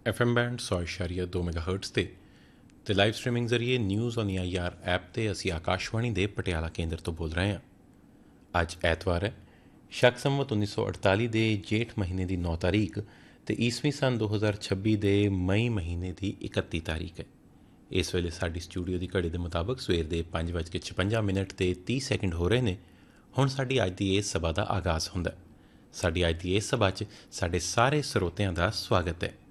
FM band 100.2 ਮੈਗਾਹਰਟਜ਼ ਤੇ live streaming ਜ਼ਰੀਏ news on IR app ਤੇ ਅਸੀਂ ਆਕਾਸ਼ਵਾਣੀ ਦੇ ਪਟਿਆਲਾ ਕੇਂਦਰ ਤੋਂ ਬੋਲ ਰਹੇ ਹਾਂ। ਅੱਜ ਐਤਵਾਰ ਹੈ, ਸ਼ਕ ਸੰਵਤ 1948 ਦੇ ਜੇਠ ਮਹੀਨੇ ਦੀ 9 ਤਾਰੀਖ ਤੇ ਈਸਵੀ ਸਨ 2026 ਦੇ ਮਈ ਮਹੀਨੇ ਦੀ 31 ਤਾਰੀਖ ਹੈ। ਇਸ ਵੇਲੇ ਸਾਡੀ ਸਟੂਡੀਓ ਦੀ ਘੜੀ ਦੇ ਮੁਤਾਬਕ ਸਵੇਰ ਦੇ 5:56 ਤੇ 30 ਸੈਕਿੰਡ ਹੋ ਰਹੇ ਨੇ। ਹੁਣ ਸਾਡੀ ਅੱਜ ਦੀ ਇਸ ਸਭਾ ਦਾ ਆਗਾਜ਼ ਹੁੰਦਾ। ਸਾਡੀ ਅੱਜ ਦੀ ਇਸ ਸਭਾ 'ਚ ਸਾਡੇ ਸਾਰੇ ਸਰੋਤਿਆਂ ਦਾ ਸਵਾਗਤ ਹੈ।